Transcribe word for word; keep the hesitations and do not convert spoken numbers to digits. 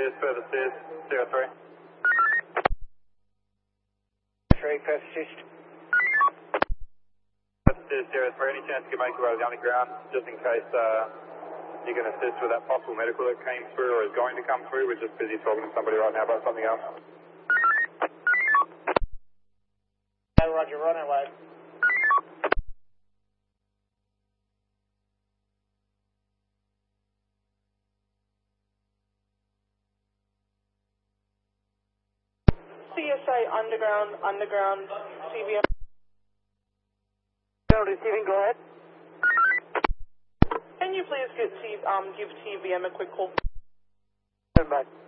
stairs, further stairs, zero three. Three, first assist. Further stairs, zero three. Any chance you can make your way to the underground, just in case uh, you can assist with that possible medical that came through or is going to come through? We're just busy talking to somebody right now about something else. Roger, run away. C S A underground, underground, C V M. Receiving, go ahead. Can you please get T, um, give T V M a quick call? Stand by.